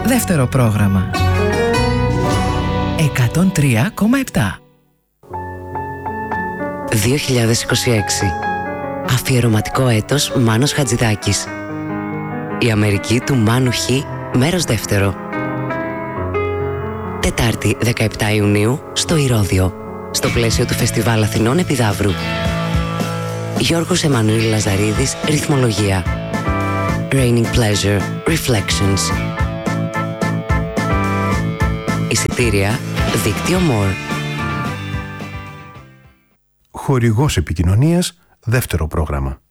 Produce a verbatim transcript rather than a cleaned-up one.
Δεύτερο πρόγραμμα. εκατόν τρία κόμμα επτά. δύο χιλιάδες είκοσι έξι. Αφιερωματικό έτος Μάνος Χατζηδάκης. Η Αμερική του Μάνου Χ, μέρος δεύτερο. Τετάρτη δεκαεπτά Ιουνίου στο Ηρώδειο, στο πλαίσιο του Φεστιβάλ Αθηνών Επιδαύρου. Γιώργος Εμμανουήλ Λαζαρίδης, ρυθμολογία. Raining Pleasure, Reflections. Εισιτήρια, δίκτυο More. Χορηγός επικοινωνίας, δεύτερο πρόγραμμα.